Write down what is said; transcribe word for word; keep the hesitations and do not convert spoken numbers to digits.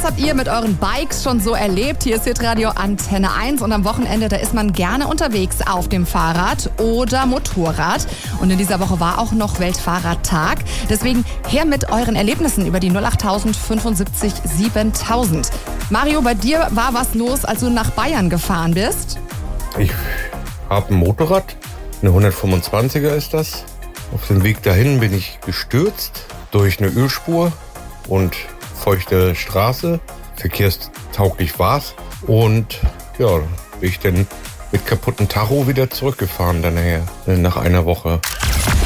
Was habt ihr mit euren Bikes schon so erlebt? Hier ist Hitradio Antenne eins und am Wochenende, da ist man gerne unterwegs auf dem Fahrrad oder Motorrad. Und in dieser Woche war auch noch Weltfahrradtag. Deswegen her mit euren Erlebnissen über die null acht fünfundsiebzig siebentausend. Mario, bei dir war was los, als du nach Bayern gefahren bist? Ich habe ein Motorrad, eine hundertfünfundzwanziger ist das. Auf dem Weg dahin bin ich gestürzt durch eine Ölspur und feuchte Straße. Verkehrstauglich war's. Und ja, bin ich dann mit kaputten Tacho wieder zurückgefahren dann nachher, nach einer Woche.